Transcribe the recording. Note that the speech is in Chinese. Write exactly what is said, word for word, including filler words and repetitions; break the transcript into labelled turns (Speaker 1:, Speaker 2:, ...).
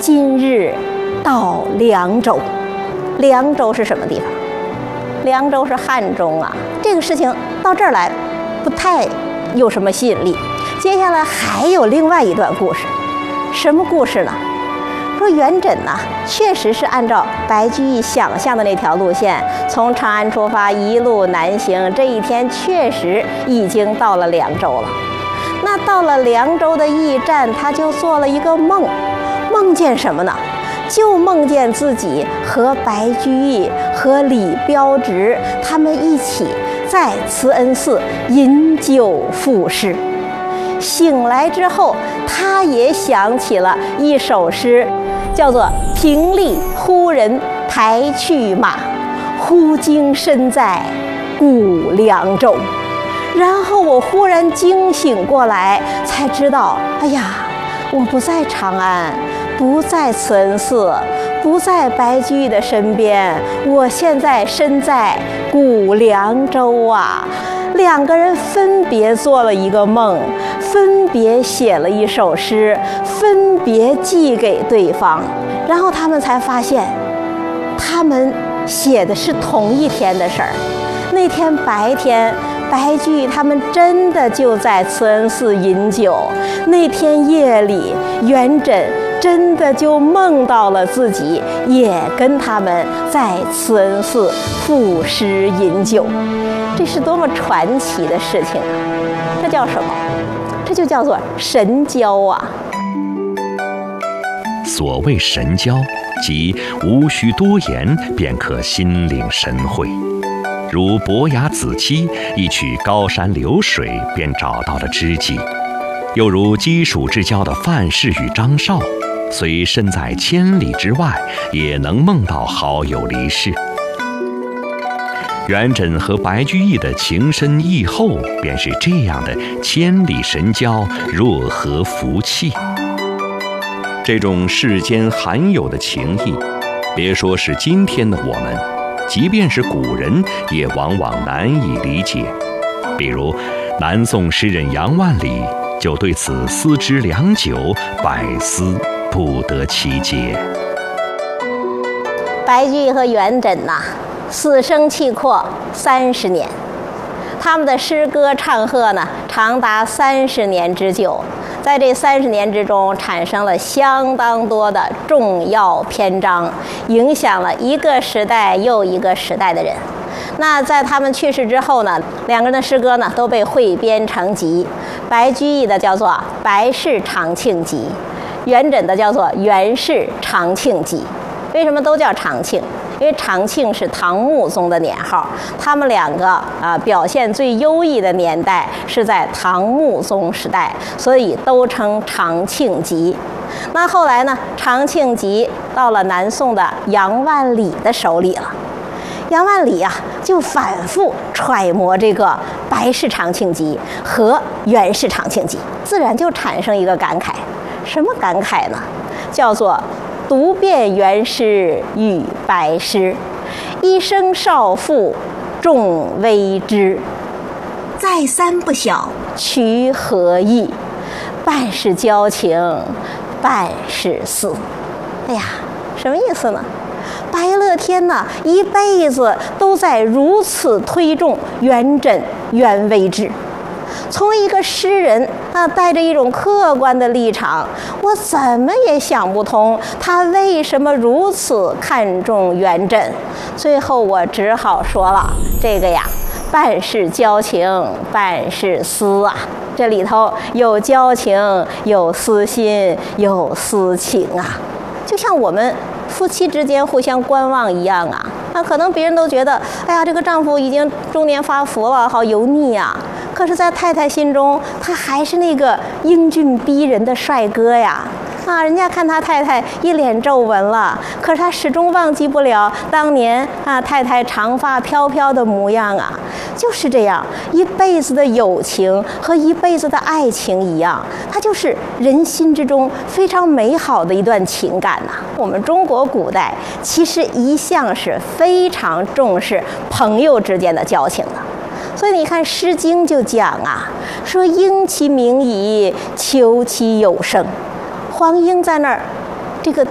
Speaker 1: 今日到凉州。凉州是什么地方？凉州是汉中啊。这个事情到这儿来不太有什么吸引力。接下来还有另外一段故事，什么故事呢？说元稹呢，确实是按照白居易想象的那条路线，从长安出发，一路南行。这一天确实已经到了凉州了。那到了凉州的驿站，他就做了一个梦，梦见什么呢？就梦见自己和白居易和李彪直他们一起在慈恩寺饮酒赋诗。醒来之后，他也想起了一首诗，叫做“平吏忽人抬去马，忽惊身在古凉州”。然后我忽然惊醒过来，才知道，哎呀，我不在长安，不在慈恩寺，不在白居易的身边，我现在身在古凉州啊。两个人分别做了一个梦，分别写了一首诗，分别寄给对方，然后他们才发现，他们写的是同一天的事儿。那天白天，白居易他们真的就在慈恩寺饮酒，那天夜里，元稹真的就梦到了自己也跟他们在慈恩寺赋诗饮酒。这是多么传奇的事情啊！这叫什么？这就叫做神交啊！
Speaker 2: 所谓神交，即无需多言便可心领神会。如伯牙子期一曲高山流水便找到了知己，又如鸡黍之交的范氏与张绍，虽身在千里之外，也能梦到好友离世。元稹和白居易的情深意厚，便是这样的千里神交，若合福气。这种世间罕有的情谊，别说是今天的我们，即便是古人也往往难以理解。比如南宋诗人杨万里就对此思之良久，百思不得其解。
Speaker 1: 白居易和元稹呐、啊，死生契阔三十年，他们的诗歌唱和呢，长达三十年之久。在这三十年之中，产生了相当多的重要篇章，影响了一个时代又一个时代的人。那在他们去世之后呢，两个人的诗歌呢都被汇编成集。白居易的叫做《白氏长庆集》，元稹的叫做《元氏长庆集》。为什么都叫长庆？因为长庆是唐穆宗的年号，他们两个啊、呃、表现最优异的年代是在唐穆宗时代，所以都称长庆集。那后来呢，长庆集到了南宋的杨万里的手里了。杨万里啊，就反复揣摩这个《白氏长庆集》和《元氏长庆集》，自然就产生一个感慨。什么感慨呢？叫做读遍元诗与白诗，一生少妇众微知。再三不晓渠何意，半是交情，半是思。哎呀，什么意思呢？白乐天呢，一辈子都在如此推重元稹、元微之。从一个诗人啊，带着一种客观的立场，我怎么也想不通他为什么如此看重元稹。最后我只好说了，这个呀，半是交情，半是思啊。这里头有交情，有私心，有私情啊。就像我们夫妻之间互相观望一样啊。那可能别人都觉得，哎呀，这个丈夫已经中年发福了，好油腻啊。可是在太太心中，他还是那个英俊逼人的帅哥呀。啊，人家看他太太一脸皱纹了，可是他始终忘记不了当年啊太太长发飘飘的模样啊。就是这样，一辈子的友情和一辈子的爱情一样，它就是人心之中非常美好的一段情感呐、啊。我们中国古代其实一向是非常重视朋友之间的交情的。所以你看《诗经》就讲啊，说应其名矣，求其有声。黄莺在那儿这个